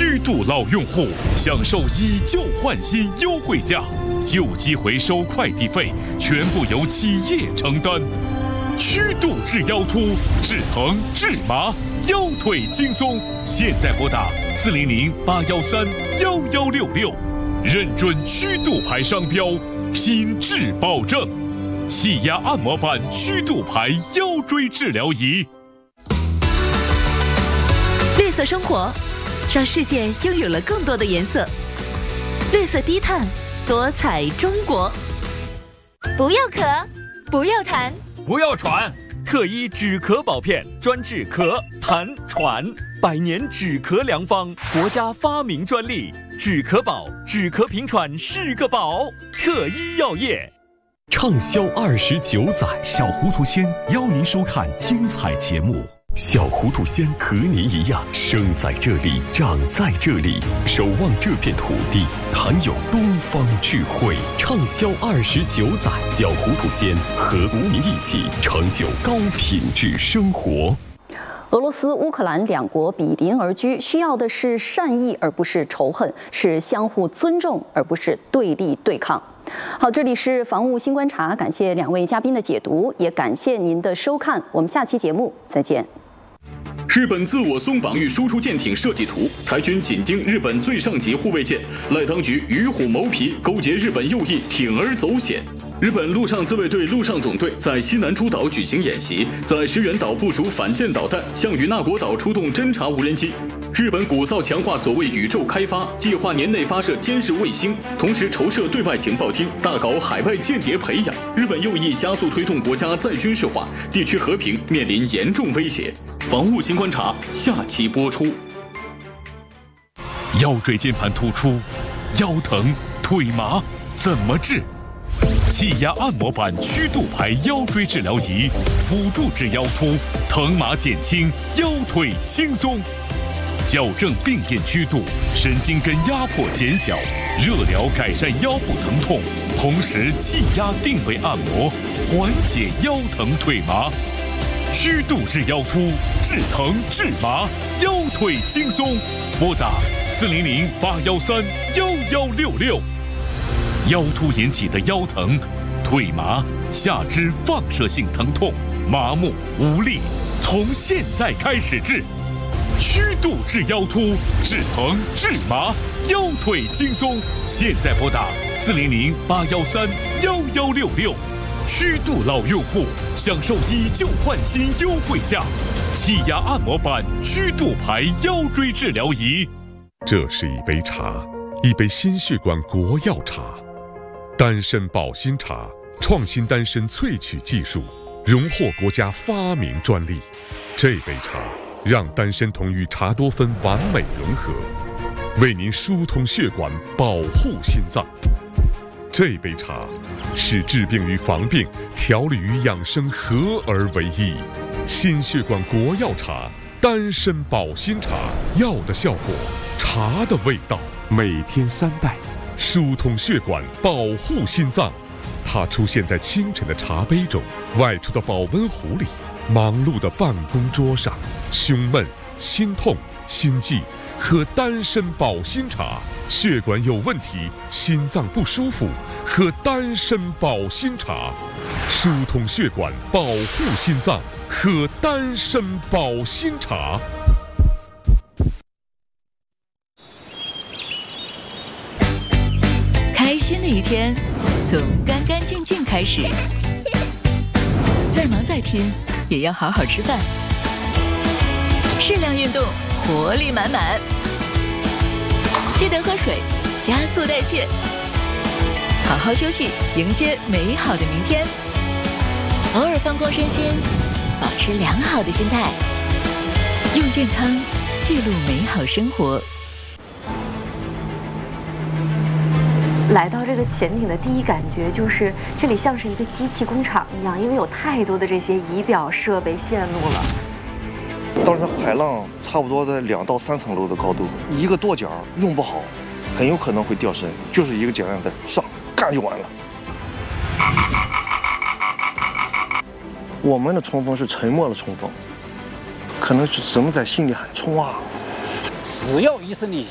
虚度老用户享受以旧换新优惠价，旧机回收快递费全部由企业承担。虚度治腰突，治疼治麻，腰腿轻松。现在拨打400-813-1166，认准虚度牌商标，品质保证。气压按摩板虚度牌腰椎治疗仪。 绿色生活，让世界拥有了更多的颜色。绿色低碳，多彩中国。 不要咳，不要痰， 不要喘，特医止咳宝片专治咳、痰、喘，100年止咳良方，国家发明专利。止咳宝，止咳平喘是个宝。特医药业。 畅销29载，小糊涂仙邀您收看精彩节目。小糊涂仙和您一样，生在这里，长在这里，守望这片土地，含有东方智慧。畅销29载，小糊涂仙和无名一起成就高品质生活。 俄罗斯、乌克兰两国比邻而居，需要的是善意而不是仇恨，是相互尊重而不是对立对抗。好，这里是防务新观察，感谢2位嘉宾的解读，也感谢您的收看，我们下期节目再见。 日本自我松绑御输出舰艇设计图，台军紧盯日本最上级护卫舰，赖当局与虎谋皮，勾结日本右翼，铤而走险。日本陆上自卫队陆上总队在西南诸岛举行演习，在石垣岛部署反舰导弹，向与那国岛出动侦察无人机。日本鼓噪强化所谓宇宙开发，计划年内发射监视卫星，同时筹设对外情报厅，大搞海外间谍培养。日本右翼加速推动国家再军事化，地区和平面临严重威胁。防务新观察下期播出。 腰椎间盘突出，腰疼腿麻怎么治？气压按摩板虚度牌腰椎治疗仪，辅助治腰突，疼麻减轻，腰腿轻松。矫正病变虚度，神经根压迫减小，热疗改善腰部疼痛，同时气压定位按摩，缓解腰疼腿麻。虚度治腰突，治疼治麻，腰腿轻松。拨打400-813-1166。腰突引起的腰疼、腿麻、下肢放射性疼痛、麻木无力，从现在开始治。虚度治腰突，治疼治麻，腰腿轻松。现在拨打400-813-1166。虚度老用户享受以旧换新优惠价，气压按摩板虚度牌腰椎治疗仪。 这是一杯茶，一杯心血管国药茶，丹参保心茶，创新丹参萃取技术，荣获国家发明专利。这杯茶让丹参酮与茶多酚完美融合，为您疏通血管，保护心脏。这杯茶使治病与防病、调理与养生合而为一。心血管国药茶，丹参保心茶，药的效果，茶的味道，每天3袋，疏通血管，保护心脏。它出现在清晨的茶杯中，外出的保温壶里，忙碌的办公桌上。胸闷、心痛、心悸，喝丹参保心茶。血管有问题，心脏不舒服，喝丹参保心茶。疏通血管，保护心脏，喝丹参保心茶。 开心的一天从干干净净开始，再忙再拼也要好好吃饭，适量运动，活力满满，记得喝水，加速代谢，好好休息，迎接美好的明天。偶尔放空身心，保持良好的心态，用健康记录美好生活。 来到这个潜艇的第一感觉就是这里像是一个机器工厂一样，因为有太多的这些仪表设备线路了。 当时海浪差不多在2到3层楼的高度，一个舵脚用不好，很有可能会掉身。就是一个简单的上干就完了。我们的冲锋是沉默的冲锋，可能是只能在心里喊冲啊！ 只要一声令下，